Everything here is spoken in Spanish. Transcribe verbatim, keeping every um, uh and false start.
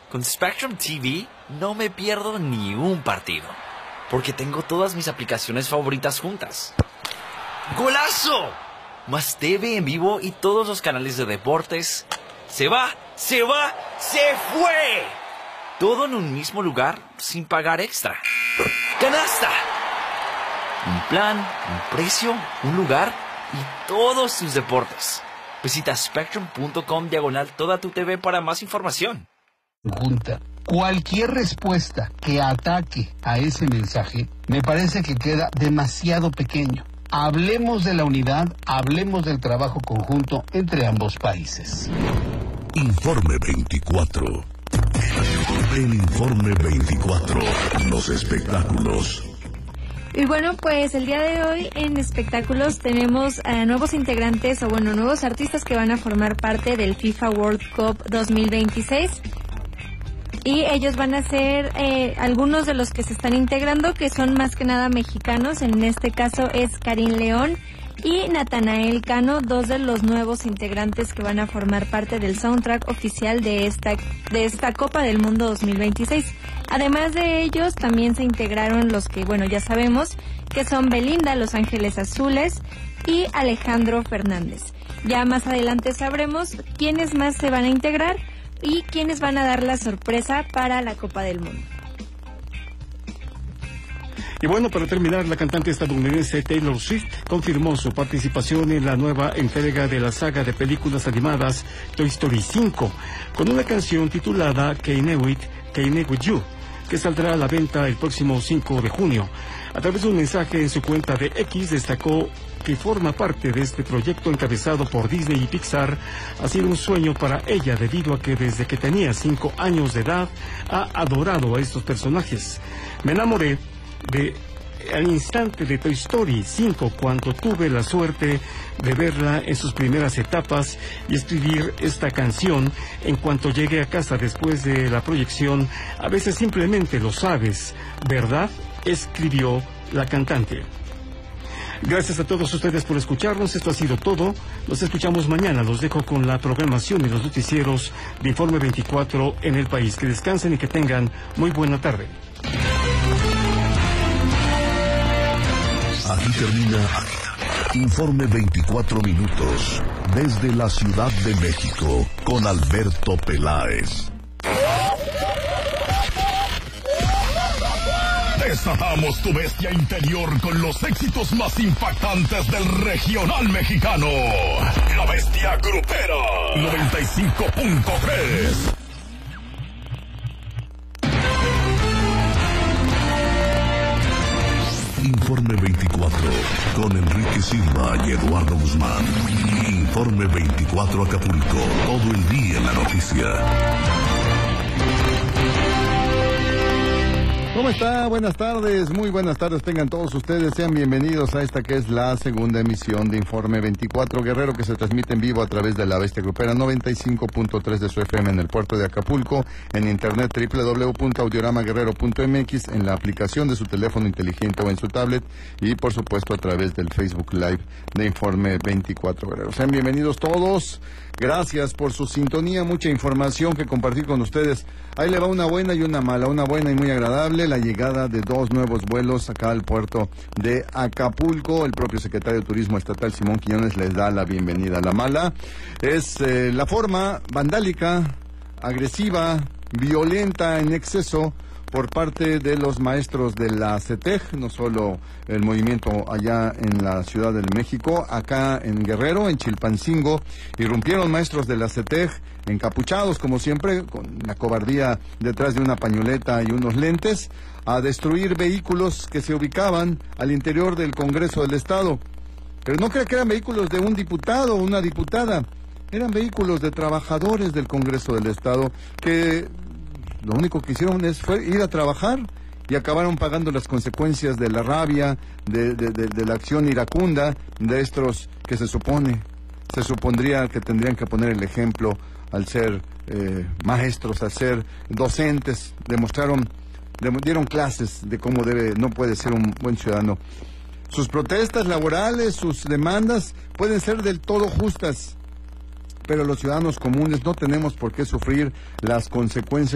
Con Spectrum T V no me pierdo ni un partido, porque tengo todas mis aplicaciones favoritas juntas. ¡Golazo! Más T V en vivo y todos los canales de deportes. ¡Se va! ¡Se va! ¡Se fue! Todo en un mismo lugar sin pagar extra. ¡Canasta! Un plan, un precio, un lugar y todos tus deportes. Visita spectrum.com diagonal toda tu T V para más información. Junta. Cualquier respuesta que ataque a ese mensaje me parece que queda demasiado pequeño. Hablemos de la unidad, hablemos del trabajo conjunto entre ambos países. Informe veinticuatro. El Informe veinticuatro. Los espectáculos. Y bueno, pues el día de hoy en espectáculos tenemos a nuevos integrantes, o bueno, nuevos artistas que van a formar parte del FIFA World Cup dos mil veintiséis. Y ellos van a ser eh, algunos de los que se están integrando, que son más que nada mexicanos. En este caso es Karim León y Natanael Cano, dos de los nuevos integrantes que van a formar parte del soundtrack oficial de esta, de esta Copa del Mundo dos mil veintiséis. Además de ellos, también se integraron los que, bueno, ya sabemos, que son Belinda, Los Ángeles Azules y Alejandro Fernández. Ya más adelante sabremos quiénes más se van a integrar y quiénes van a dar la sorpresa para la Copa del Mundo. Y bueno, para terminar, la cantante estadounidense Taylor Swift confirmó su participación en la nueva entrega de la saga de películas animadas Toy Story cinco, con una canción titulada Can't Wait, Can't With You, que saldrá a la venta el próximo cinco de junio. A través de un mensaje en su cuenta de X, destacó que forma parte de este proyecto encabezado por Disney y Pixar. Ha sido un sueño para ella debido a que desde que tenía cinco años de edad ha adorado a estos personajes. Me enamoré de al instante de Toy Story cinco cuando tuve la suerte de verla en sus primeras etapas y escribir esta canción en cuanto llegué a casa después de la proyección. A veces simplemente lo sabes, ¿verdad?, escribió la cantante. Gracias a todos ustedes por escucharnos. Esto ha sido todo. Nos escuchamos mañana. Los dejo con la programación y los noticieros de Informe veinticuatro en el país. Que descansen y que tengan muy buena tarde. Aquí termina Informe veinticuatro minutos desde la Ciudad de México con Alberto Peláez. Desatamos tu bestia interior con los éxitos más impactantes del regional mexicano. La Bestia Grupera noventa y cinco punto tres. Informe veinticuatro con Enrique Silva y Eduardo Guzmán. Informe veinticuatro Acapulco, todo el día en la noticia. ¿Cómo está? Buenas tardes, muy buenas tardes tengan todos ustedes, sean bienvenidos a esta que es la segunda emisión de Informe veinticuatro Guerrero, que se transmite en vivo a través de la Bestia Grupera noventa y cinco punto tres de su F M en el puerto de Acapulco, en internet doble u doble u doble u punto audiorama guerrero punto m x, en la aplicación de su teléfono inteligente o en su tablet y por supuesto a través del Facebook Live de Informe veinticuatro Guerrero. Sean bienvenidos todos. Gracias por su sintonía, mucha información que compartir con ustedes. Ahí le va una buena y una mala. Una buena y muy agradable, la llegada de dos nuevos vuelos acá al puerto de Acapulco. El propio secretario de Turismo Estatal, Simón Quiñones, les da la bienvenida. La mala es eh, la forma vandálica, agresiva, violenta en exceso por parte de los maestros de la CETEG, no solo el movimiento allá en la Ciudad de México, acá en Guerrero, en Chilpancingo, irrumpieron maestros de la CETEG, encapuchados como siempre, con la cobardía detrás de una pañoleta y unos lentes, a destruir vehículos que se ubicaban al interior del Congreso del Estado. Pero no creo que eran vehículos de un diputado o una diputada, eran vehículos de trabajadores del Congreso del Estado que lo único que hicieron es fue ir a trabajar y acabaron pagando las consecuencias de la rabia, de, de, de, de la acción iracunda de estos que se supone, se supondría que tendrían que poner el ejemplo al ser eh, maestros, al ser docentes, demostraron, dem- dieron clases de cómo debe, no puede ser un buen ciudadano. Sus protestas laborales, sus demandas pueden ser del todo justas, pero los ciudadanos comunes no tenemos por qué sufrir las consecuencias